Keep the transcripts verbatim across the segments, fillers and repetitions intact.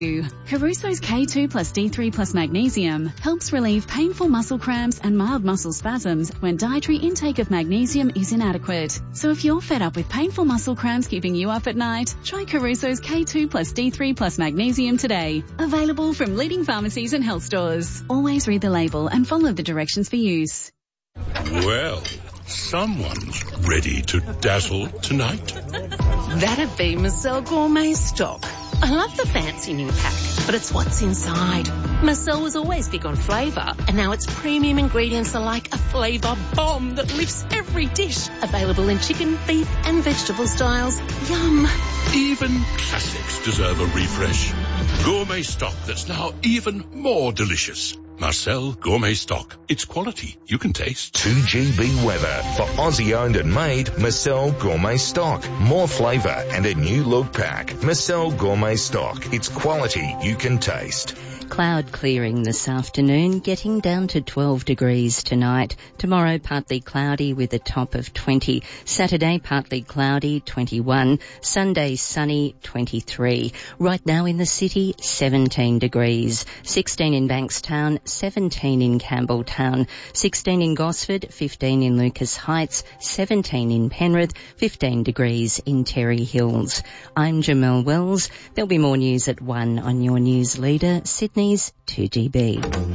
Caruso's K two plus D three plus magnesium helps relieve painful muscle cramps and mild muscle spasms when dietary intake of magnesium is inadequate. So if you're fed up with painful muscle cramps keeping you up at night, try Caruso's K two plus D three plus magnesium today. Available from leading pharmacies and health stores. Always read the label and follow the directions for use. Well, someone's ready to dazzle tonight. That'd be Marcel Gourmet Stock. I love the fancy new pack, but it's what's inside. Marcel was always big on flavour, and now its premium ingredients are like a flavour bomb that lifts every dish. Available in chicken, beef and vegetable styles. Yum. Even classics deserve a refresh. Gourmet Stock that's now even more delicious. Marcel Gourmet Stock. It's quality you can taste. two G B weather for Aussie owned and made Marcel Gourmet Stock. More flavour and a new look pack. Marcel Gourmet Stock. It's quality you can taste. Cloud clearing this afternoon, getting down to twelve degrees tonight. Tomorrow partly cloudy with a top of twenty. Saturday partly cloudy, twenty-one. Sunday sunny, twenty-three. Right now in the city, seventeen degrees. sixteen in Bankstown, seventeen in Campbelltown, sixteen in Gosford, fifteen in Lucas Heights, seventeen in Penrith, fifteen degrees in Terry Hills. I'm Jamelle Wells. There'll be more news at one on your news leader, Sydney's two G B.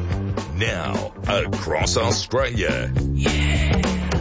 Now, across Australia. Yeah.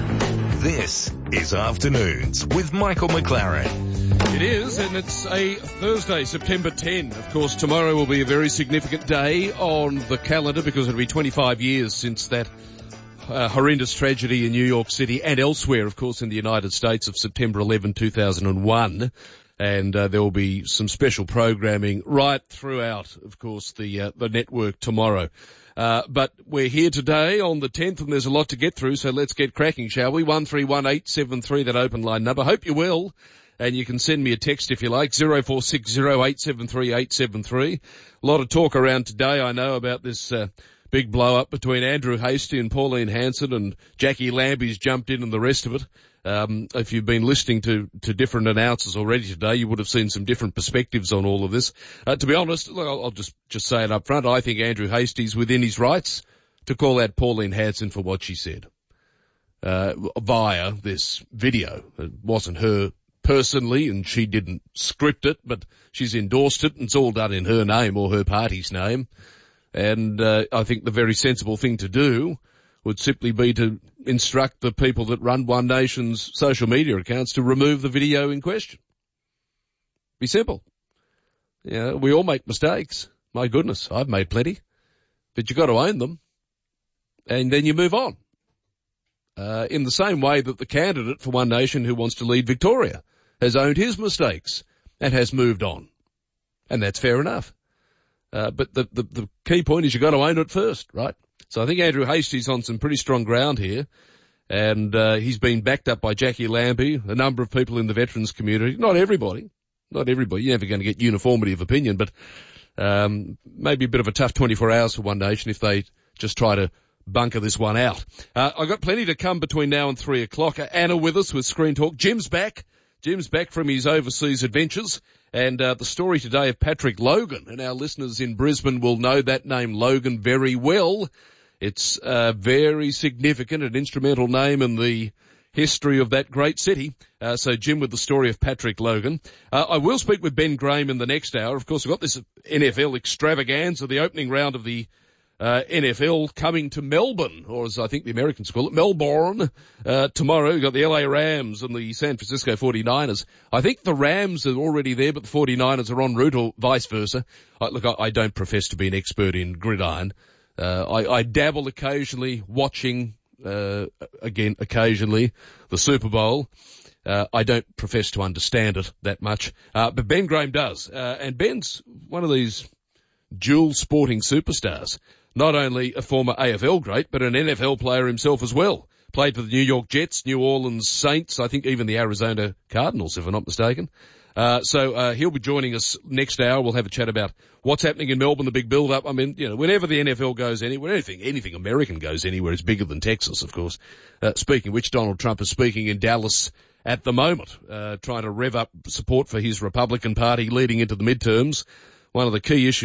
This is Afternoons with Michael McLaren. It is, and it's a Thursday, September tenth. Of course, tomorrow will be a very significant day on the calendar because it'll be twenty-five years since that uh, horrendous tragedy in New York City and elsewhere, of course, in the United States of September eleventh, two thousand one. And uh, there will be some special programming right throughout, of course, the uh, the network tomorrow. Uh, but we're here today on the tenth, and there's a lot to get through, so let's get cracking, shall we? one three one eight seven three, that open line number. Hope you will. And you can send me a text if you like, zero four six zero eight seven three eight seven three. A lot of talk around today, I know, about this uh, big blow-up between Andrew Hastie and Pauline Hanson, and Jackie Lambie's jumped in and the rest of it. Um, if you've been listening to, to different announcers already today, you would have seen some different perspectives on all of this. Uh, to be honest, look, I'll, I'll just, just say it up front. I think Andrew Hastie's within his rights to call out Pauline Hanson for what she said, uh, via this video. It wasn't her personally, and she didn't script it, but she's endorsed it, and it's all done in her name or her party's name. And, uh, I think the very sensible thing to do would simply be to instruct the people that run One Nation's social media accounts to remove the video in question. Be simple. Yeah, we all make mistakes. My goodness, I've made plenty. But you've got to own them. And then you move on. Uh, in the same way that the candidate for One Nation who wants to lead Victoria has owned his mistakes and has moved on. And that's fair enough. Uh, but the, the, the key point is you've got to own it first, right? So I think Andrew Hastie's on some pretty strong ground here, and uh, he's been backed up by Jackie Lambie, a number of people in the veterans community. Not everybody, not everybody. You're never going to get uniformity of opinion, but um, maybe a bit of a tough twenty-four hours for One Nation if they just try to bunker this one out. Uh, I've got plenty to come between now and three o'clock. Anna with us with Screen Talk. Jim's back. Jim's back from his overseas adventures. And uh, the story today of Patrick Logan, and our listeners in Brisbane will know that name Logan very well. It's a very significant and instrumental name in the history of that great city. Uh, so Jim with the story of Patrick Logan. Uh, I will speak with Ben Graham in the next hour. Of course, we've got this N F L extravaganza, the opening round of the uh, N F L coming to Melbourne, or as I think the Americans call it, Melbourne, uh, tomorrow. We've got the L A Rams and the San Francisco forty-niners. I think the Rams are already there, but the forty-niners are en route, or vice versa. I, look, I, I don't profess to be an expert in gridiron. Uh, I, I dabble occasionally watching, uh, again, occasionally, the Super Bowl. Uh, I don't profess to understand it that much. Uh, but Ben Graham does. Uh, and Ben's one of these dual sporting superstars. Not only a former A F L great, but an N F L player himself as well. Played for the New York Jets, New Orleans Saints, I think even the Arizona Cardinals, if I'm not mistaken. Uh, so, uh, he'll be joining us next hour. We'll have a chat about what's happening in Melbourne, the big build-up. I mean, you know, whenever the N F L goes anywhere, anything, anything American goes anywhere, it's bigger than Texas, of course. Uh, speaking of which, Donald Trump is speaking in Dallas at the moment, uh, trying to rev up support for his Republican Party leading into the midterms. one of the key issues